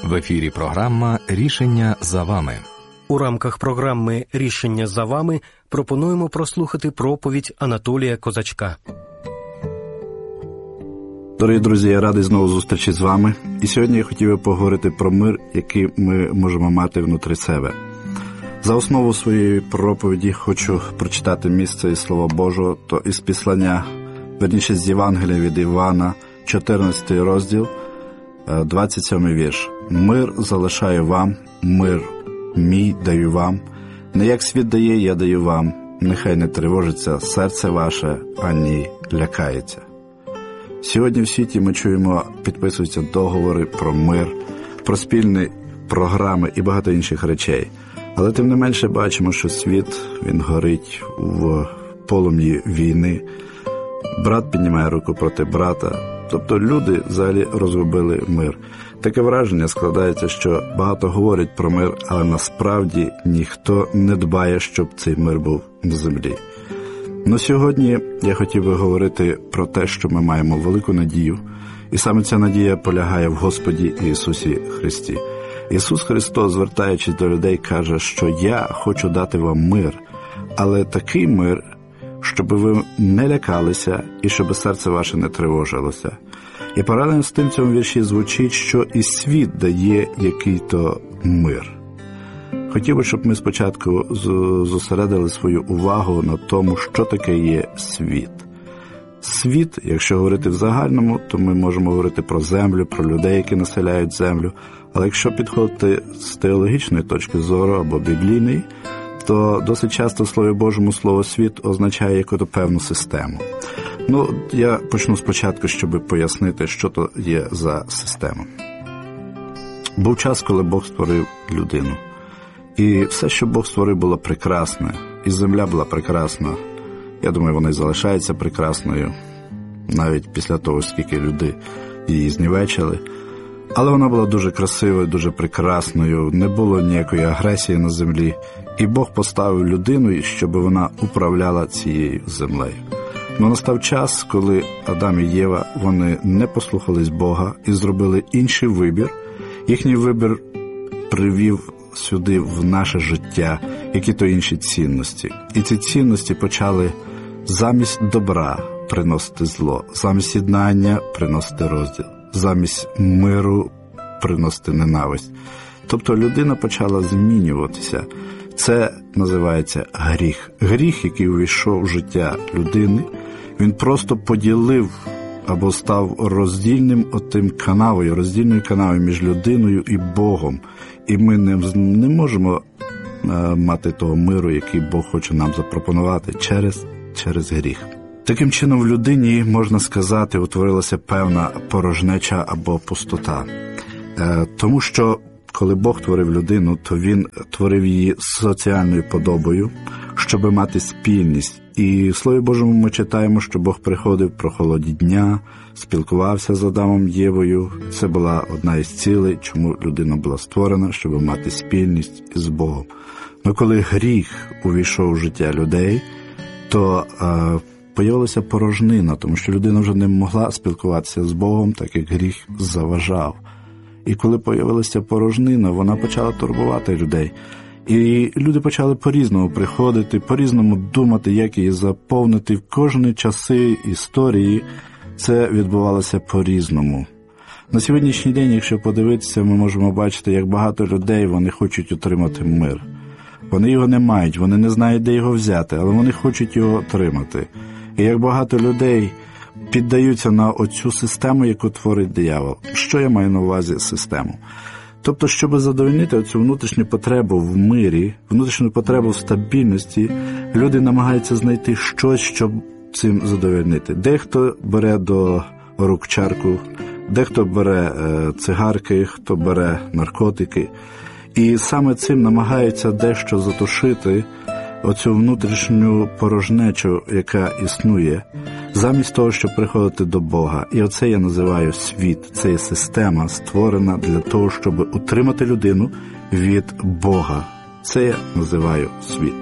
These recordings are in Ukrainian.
В ефірі програма «Рішення за вами». У рамках програми «Рішення за вами» пропонуємо прослухати проповідь Анатолія Козачка. Дорогі друзі, я радий знову зустрічі з вами. І сьогодні я хотів би поговорити про мир, який ми можемо мати внутрі себе. За основу своєї проповіді хочу прочитати місце із Слова Божого, то із післання, верніше з Євангелія від Івана, 14 розділ, 27 вірш. «Мир залишаю вам, мир мій даю вам, не як світ дає, я даю вам, нехай не тривожиться серце ваше, ані лякається». Сьогодні в світі ми чуємо, підписуються договори про мир, про спільні програми і багато інших речей. Але тим не менше бачимо, що світ, він горить в полум'ї війни. Брат піднімає руку проти брата. Тобто люди взагалі розгубили мир. Таке враження складається, що багато говорять про мир, але насправді ніхто не дбає, щоб цей мир був на землі. Но сьогодні я хотів би говорити про те, що ми маємо велику надію, і саме ця надія полягає в Господі Ісусі Христі. Ісус Христос, звертаючись до людей, каже, що «Я хочу дати вам мир, але такий мир, щоб ви не лякалися і щоб серце ваше не тривожилося». І паралельно з тим в цьому вірші звучить, що і світ дає який-то мир. Хотів би, щоб ми спочатку зосередили свою увагу на тому, що таке є світ. Світ, якщо говорити в загальному, то ми можемо говорити про землю, про людей, які населяють землю. Але якщо підходити з теологічної точки зору або біблійної, то досить часто в Слові Божому слово «світ» означає якусь певну систему. Я почну спочатку, щоб пояснити, що то є за система. Був час, коли Бог створив людину. І все, що Бог створив, було прекрасне. І земля була прекрасна. Я думаю, вона і залишається прекрасною, навіть після того, скільки люди її знівечили. Але вона була дуже красивою, дуже прекрасною, не було ніякої агресії на землі. І Бог поставив людину, щоб вона управляла цією землею. Но настав час, коли Адам і Єва, вони не послухались Бога і зробили інший вибір. Їхній вибір привів сюди в наше життя які-то інші цінності. І ці цінності почали замість добра приносити зло, замість єднання приносити розділ, замість миру приносити ненависть. Тобто людина почала змінюватися. Це називається гріх. Гріх, який увійшов в життя людини, він просто поділив або став роздільною канавою між людиною і Богом. І ми не можемо мати того миру, який Бог хоче нам запропонувати через гріх. Таким чином в людині, можна сказати, утворилася певна порожнеча або пустота. Тому що коли Бог творив людину, то Він творив її соціальною подобою, щоб мати спільність. І в Слові Божому ми читаємо, що Бог приходив про холоді дня, спілкувався з Адамом і Євою. Це була одна із цілей, чому людина була створена, щоб мати спільність із Богом. Но коли гріх увійшов в життя людей, то появилася порожнина, тому що людина вже не могла спілкуватися з Богом, так як гріх заважав. І коли появилася порожнина, вона почала турбувати людей. І люди почали по-різному приходити, по-різному думати, як її заповнити. В кожні часи історії це відбувалося по-різному. На сьогоднішній день, якщо подивитися, ми можемо бачити, як багато людей, вони хочуть отримати мир. Вони його не мають, вони не знають, де його взяти, але вони хочуть його отримати. І як багато людей піддаються на оцю систему, яку творить диявол. Що я маю на увазі систему? Тобто, щоб задовольнити оцю внутрішню потребу в мирі, внутрішню потребу в стабільності, люди намагаються знайти щось, щоб цим задовольнити. Дехто бере до рук чарку, дехто бере цигарки, хто бере наркотики. І саме цим намагаються дещо затушити оцю внутрішню порожнечу, яка існує, замість того, щоб приходити до Бога. І оце я називаю світ. Це є система, створена для того, щоб утримати людину від Бога. Це я називаю світ.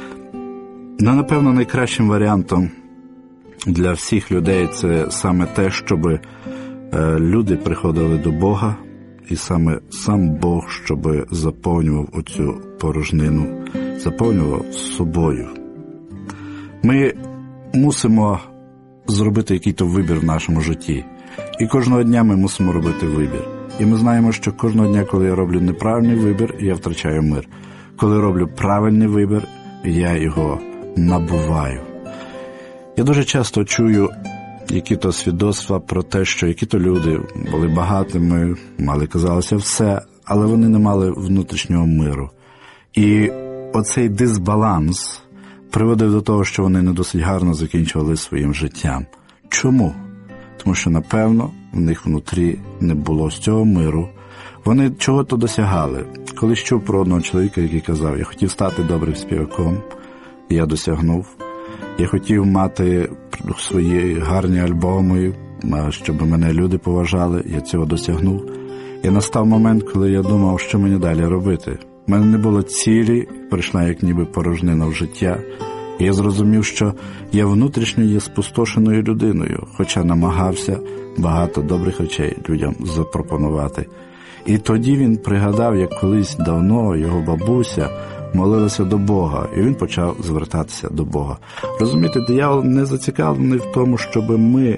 Напевно, найкращим варіантом для всіх людей це саме те, щоб люди приходили до Бога, і саме сам Бог, щоб заповнював оцю порожнину, заповнював собою. Ми мусимо зробити якийсь вибір в нашому житті. І кожного дня ми мусимо робити вибір. І ми знаємо, що кожного дня, коли я роблю неправильний вибір, я втрачаю мир. Коли роблю правильний вибір, я його набуваю. Я дуже часто чую які-то свідоцтва про те, що які-то люди були багатими, мали, казалося, все, але вони не мали внутрішнього миру. І оцей дисбаланс приводив до того, що вони не досить гарно закінчували своїм життям. Чому? Тому що, напевно, в них внутрі не було з цього миру. Вони чого-то досягали. Колись чув про одного чоловіка, який казав: я хотів стати добрим співаком, я досягнув. Я хотів мати свої гарні альбоми, щоб мене люди поважали, я цього досягнув. І настав момент, коли я думав, що мені далі робити. У мене не було цілі, прийшла як ніби порожнина в життя. І я зрозумів, що я внутрішньо є спустошеною людиною, хоча намагався багато добрих речей людям запропонувати. І тоді він пригадав, як колись давно його бабуся молилася до Бога, і він почав звертатися до Бога. Розумієте, диявол не зацікавлений в тому, щоб ми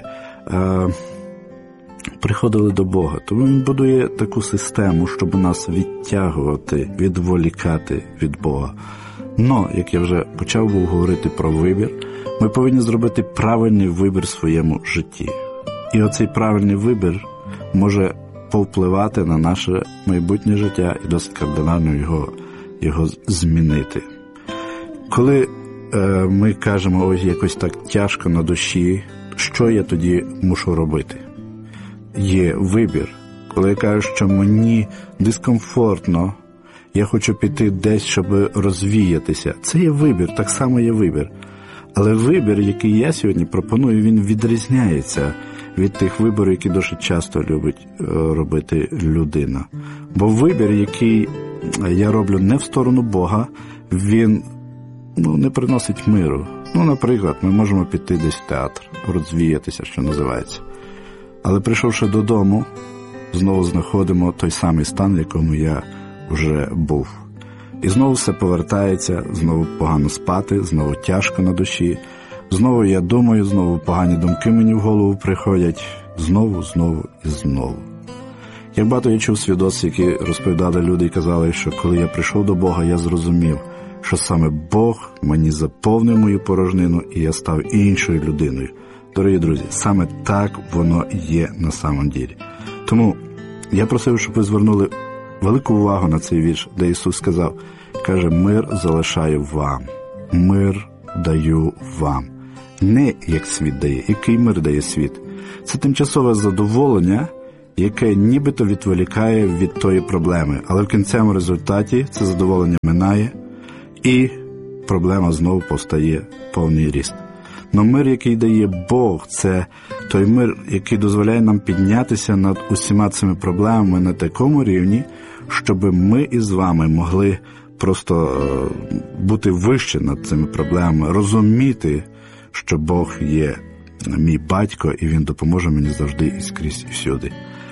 приходили до Бога. Тому він будує таку систему, щоб нас відтягувати, відволікати від Бога. Но, як я вже почав був говорити про вибір, ми повинні зробити правильний вибір в своєму житті. І оцей правильний вибір може повпливати на наше майбутнє життя і досить кардинально його змінити. Коли ми кажемо, ось якось так тяжко на душі, що я тоді мушу робити? Є вибір. Коли я кажу, що мені дискомфортно, я хочу піти десь, щоб розвіятися. Це є вибір, так само є вибір. Але вибір, який я сьогодні пропоную, він відрізняється від тих виборів, які дуже часто любить робити людина. Бо вибір, який я роблю не в сторону Бога, він не приносить миру. Наприклад, ми можемо піти десь в театр, розвіятися, що називається. Але прийшовши додому, знову знаходимо той самий стан, в якому я вже був. І знову все повертається, знову погано спати, знову тяжко на душі, знову я думаю, знову погані думки мені в голову приходять, знову і знову. Як багато я чув свідоцтв, які розповідали люди і казали, що коли я прийшов до Бога, я зрозумів, що саме Бог мені заповнив мою порожнину, і я став іншою людиною. Дорогі друзі, саме так воно є на самом ділі. Тому я просив, щоб ви звернули велику увагу на цей вірш, де Ісус сказав, каже, мир залишаю вам, мир даю вам. Не як світ дає. Який мир дає світ? Це тимчасове задоволення, яке нібито відволікає від тої проблеми. Але в кінцевому результаті це задоволення минає, і проблема знову повстає повний ріст. Но мир, який дає Бог, це той мир, який дозволяє нам піднятися над усіма цими проблемами на такому рівні, щоб ми із вами могли просто бути вище над цими проблемами, розуміти, що Бог є мій батько, і Він допоможе мені завжди і скрізь, і всюди.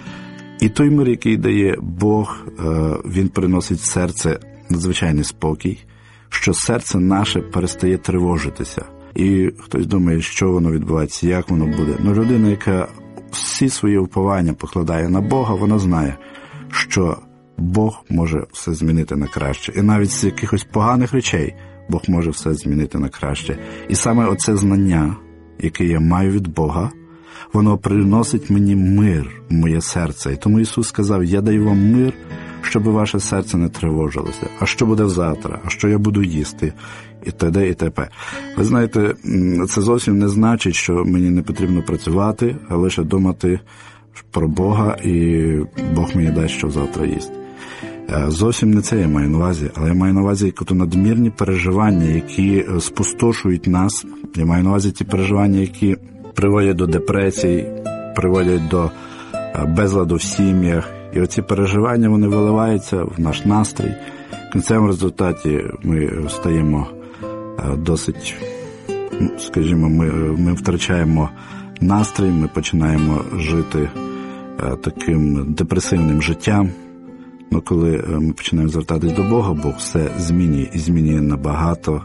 І той мир, який дає Бог, він приносить в серце надзвичайний спокій, що серце наше перестає тривожитися. І хтось думає, що воно відбувається, як воно буде. Но людина, яка всі свої уповання покладає на Бога, вона знає, що Бог може все змінити на краще. І навіть з якихось поганих речей Бог може все змінити на краще. І саме оце знання, яке я маю від Бога, воно приносить мені мир в моє серце. І тому Ісус сказав, я даю вам мир, щоб ваше серце не тривожилося. А що буде завтра? А що я буду їсти? І т.д. і т.п. Ви знаєте, це зовсім не значить, що мені не потрібно працювати, а лише думати про Бога, і Бог мені дасть, що завтра їсти. Зовсім не це я маю на увазі, але я маю на увазі якісь надмірні переживання, які спустошують нас. Я маю на увазі ті переживання, які приводять до депресій, приводять до безладу в сім'ях. І оці переживання, вони виливаються в наш настрій. В кінцевому результаті ми стаємо досить, скажімо, ми втрачаємо настрій, ми починаємо жити таким депресивним життям. Но коли ми починаємо звертатись до Бога, Бог все змінює і змінює набагато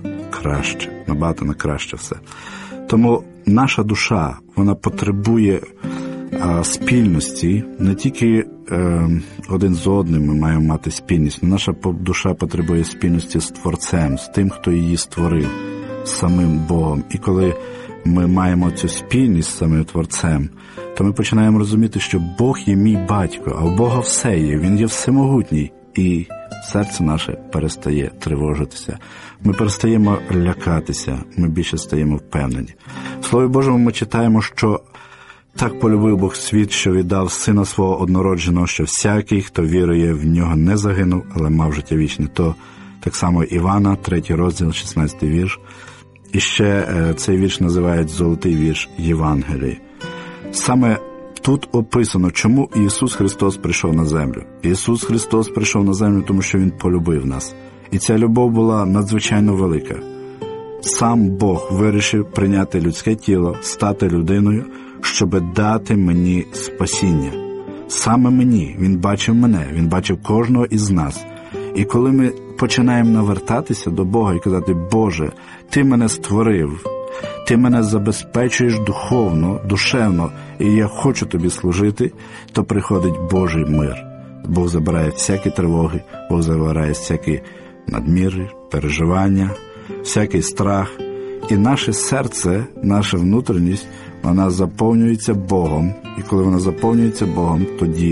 на краще все. Тому наша душа, вона потребує спільності, не тільки один з одним ми маємо мати спільність, наша душа потребує спільності з Творцем, з тим, хто її створив, з самим Богом. І коли ми маємо цю спільність з самим Творцем, то ми починаємо розуміти, що Бог є мій батько, а у Бога все є, Він є всемогутній. І серце наше перестає тривожитися. Ми перестаємо лякатися, ми більше стаємо впевнені. В Слові Божому ми читаємо, що так полюбив Бог світ, що віддав Сина Свого однородженого, що всякий, хто вірує в Нього, не загинув, але мав життя вічне. То так само Івана, 3 розділ, 16 вірш. І ще цей вірш називають «Золотий вірш Євангелії». Саме тут описано, чому Ісус Христос прийшов на землю. Ісус Христос прийшов на землю, тому що Він полюбив нас. І ця любов була надзвичайно велика. Сам Бог вирішив прийняти людське тіло, стати людиною, щоб дати мені спасіння. Саме мені. Він бачив мене, Він бачив кожного із нас. І коли ми починаємо навертатися до Бога і казати: «Боже, Ти мене створив, Ти мене забезпечуєш духовно, душевно, і я хочу Тобі служити», то приходить Божий мир. Бог забирає всякі тривоги, Бог забирає всякі надміри, переживання, всякий страх. І наше серце, наша внутрішність, вона заповнюється Богом. І коли вона заповнюється Богом,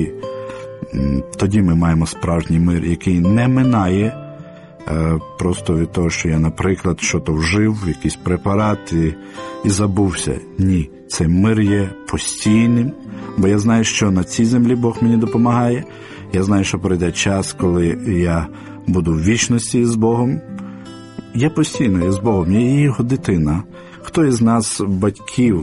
тоді ми маємо справжній мир, який не минає просто від того, що я, наприклад, що-то вжив, якийсь препарат і забувся. Ні, цей мир є постійним, бо я знаю, що на цій землі Бог мені допомагає. Я знаю, що прийде час, коли я буду в вічності з Богом. Я постійно є з Богом, я його дитина. Хто із нас, батьків,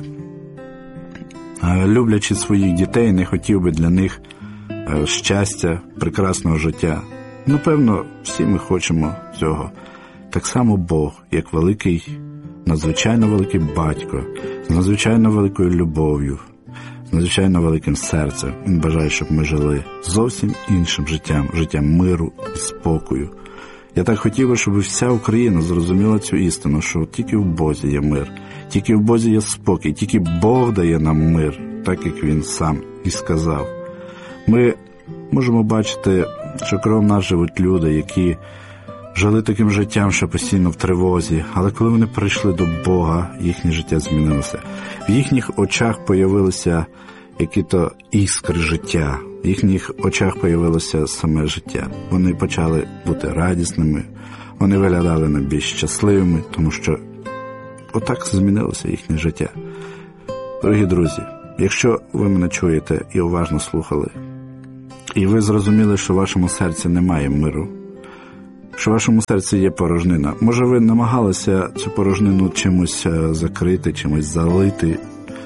люблячи своїх дітей, не хотів би для них щастя, прекрасного життя? Ну, певно, всі ми хочемо цього. Так само Бог, як великий, надзвичайно великий батько, з надзвичайно великою любов'ю, з надзвичайно великим серцем. Він бажає, щоб ми жили зовсім іншим життям миру і спокою. Я так хотів би, щоб вся Україна зрозуміла цю істину, що тільки в Бозі є мир, тільки в Бозі є спокій, тільки Бог дає нам мир, так як Він сам і сказав. Ми можемо бачити, що кров нас живуть люди, які жили таким життям, що постійно в тривозі, але коли вони прийшли до Бога, їхнє життя змінилося. В їхніх очах появилися які-то іскри життя, в їхніх очах появилося саме життя. Вони почали бути радісними, вони виглядали найбільш щасливими, тому що отак змінилося їхнє життя. Дорогі друзі, якщо ви мене чуєте і уважно слухали, і ви зрозуміли, що в вашому серці немає миру, що в вашому серці є порожнина, може ви намагалися цю порожнину чимось закрити, чимось залити,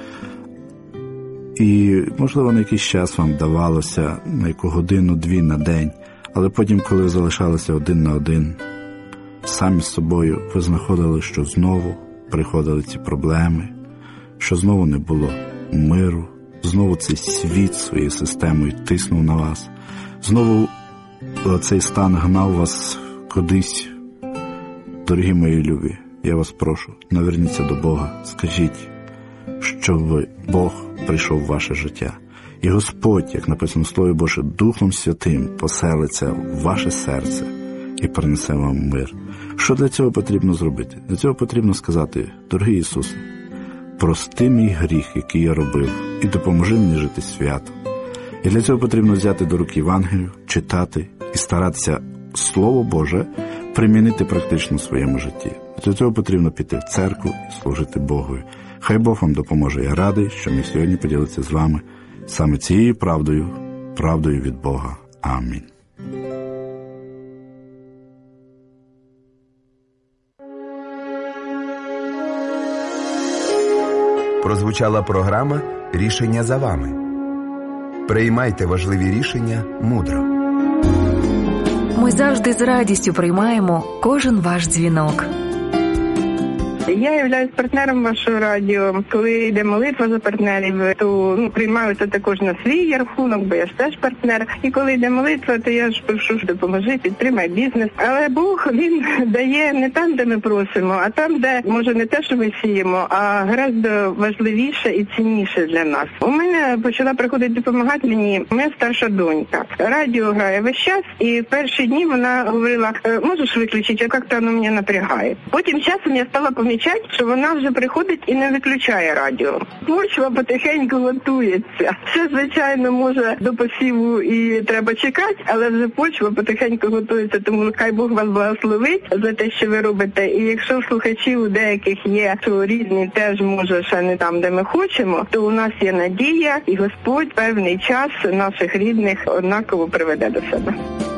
і, можливо, на якийсь час вам давалося, на яку годину-дві на день, але потім, коли ви залишалися один на один, самі з собою, ви знаходили, що знову приходили ці проблеми, що знову не було миру, знову цей світ своєю системою тиснув на вас, знову цей стан гнав вас кудись. Дорогі мої любі, я вас прошу, наверніться до Бога, скажіть, що Бог прийшов в ваше життя. І Господь, як написано в Слові Боже, Духом Святим поселиться в ваше серце і принесе вам мир. Що для цього потрібно зробити? Для цього потрібно сказати: дорогий Ісусе, прости мій гріх, який я робив, і допоможи мені жити свято. І для цього потрібно взяти до рук Євангелію, читати і старатися Слово Боже примінити практично в своєму житті. Для цього потрібно піти в церкву і служити Богові. Хай Бог вам допоможе. Я радий, що ми сьогодні поділимося з вами саме цією правдою від Бога. Амінь. Прозвучала програма «Рішення за вами». Приймайте важливі рішення мудро. Ми завжди з радістю приймаємо кожен ваш дзвінок. Я являюсь партнером вашого радіо. Коли йде молитва за партнерів, то приймаю це також на свій рахунок, бо я ж теж партнер. І коли йде молитва, то я ж прошу, допоможи, підтримай бізнес. Але Бог, Він дає не там, де ми просимо, а там, де, може, не те, що ми сіємо, а гораздо важливіше і цінніше для нас. У мене почала приходити допомагати мені моя старша донька. Радіо грає весь час, і в перші дні вона говорила, можеш виключити, а як-то воно мене напрягає. Потім часом я стала помічати, що вона вже приходить і не виключає радіо. Почва потихеньку готується. Все, звичайно, може до посіву і треба чекати, але вже почва потихеньку готується, тому хай Бог вас благословить за те, що ви робите. І якщо слухачів у деяких є, що різні теж може ще не там, де ми хочемо, то у нас є надія, і Господь певний час наших рідних однаково приведе до себе.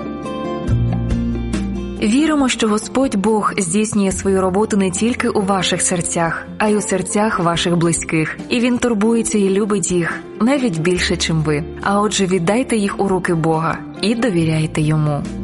Віримо, що Господь Бог здійснює свою роботу не тільки у ваших серцях, а й у серцях ваших близьких. І Він турбується і любить їх навіть більше, чим ви. А отже, віддайте їх у руки Бога і довіряйте Йому.